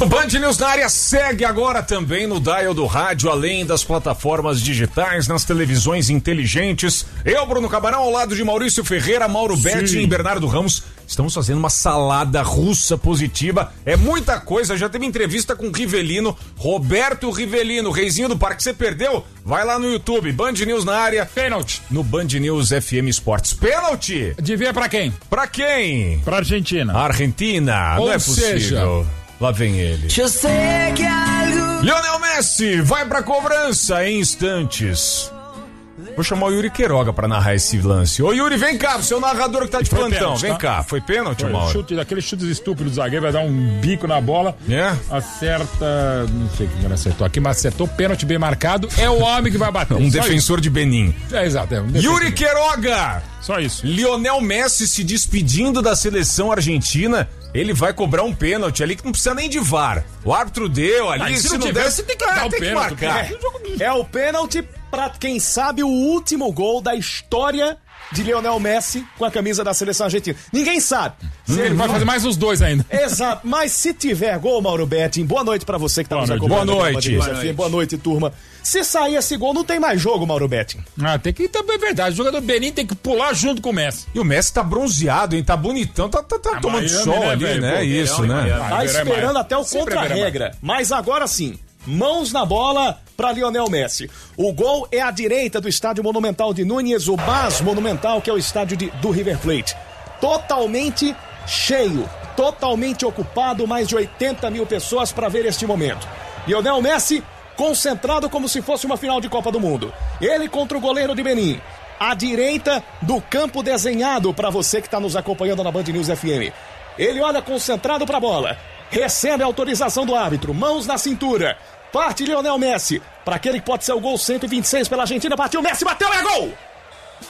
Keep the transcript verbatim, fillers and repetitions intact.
O Band News na área segue agora também no dial do rádio, além das plataformas digitais, nas televisões inteligentes. Eu, Bruno Camarão, ao lado de Maurício Ferreira, Mauro Betti e Bernardo Ramos. Estamos fazendo uma salada russa positiva. É muita coisa. Já teve entrevista com o Rivelino, Roberto Rivelino, reizinho do parque. Você perdeu? Vai lá no YouTube, Band News na área. Pênalti. No Band News F M Esportes. Pênalti. Devia pra quem? Pra quem? Pra Argentina. Argentina. Ou não é seja... possível. Lá vem ele. Lionel Messi vai pra cobrança em instantes. Vou chamar o Yuri Queiroga pra narrar esse lance. Ô Yuri, vem cá, seu narrador que tá de plantão. Pênalti, vem tá? cá, foi pênalti, foi, Mauro? Chute, daqueles chutes estúpidos do zagueiro, vai dar um bico na bola. É? Acerta, não sei quem ele acertou aqui, mas acertou, pênalti bem marcado. É o homem que vai bater. Um defensor isso. de Benin. É, exato. É um Yuri Queiroga! Só isso. Lionel Messi se despedindo da seleção argentina. Ele vai cobrar um pênalti ali que não precisa nem de V A R. O árbitro deu ali, Mas se, se não, não der, tiver, você tem que, dar ah, o tem que pênalti, marcar. É, é o pênalti pra, quem sabe, o último gol da história de Lionel Messi com a camisa da seleção argentina. Ninguém sabe. Hum, ele vai fazer mais uns dois ainda. Exato. Mas se tiver gol, Mauro Betting, boa noite pra você que tá boa nos noite. acompanhando. Boa noite. Boa noite. Boa noite, turma. Se sair esse gol, não tem mais jogo, Mauro Betting. Ah, tem que... É verdade. O jogador Benin tem que pular junto com o Messi. E o Messi tá bronzeado, hein? Tá bonitão, tá, tá, tá tomando Miami, sol né, ali, velho? né? Pô, Isso, Miami, né? Miami. Tá esperando até o Sempre contra-regra. Mas agora sim, mãos na bola para Lionel Messi. O gol é à direita do estádio Monumental de Núñez, o Bas Monumental, que é o estádio de, do River Plate. Totalmente cheio, totalmente ocupado, mais de oitenta mil pessoas para ver este momento. Lionel Messi concentrado como se fosse uma final de Copa do Mundo. Ele contra o goleiro de Benin. À direita do campo desenhado para você que está nos acompanhando na Band News F M. Ele olha concentrado para a bola. Recebe a autorização do árbitro. Mãos na cintura. Parte Lionel Messi. Para aquele que pode ser o gol cento e vinte e seis pela Argentina. Partiu Messi, bateu, é gol!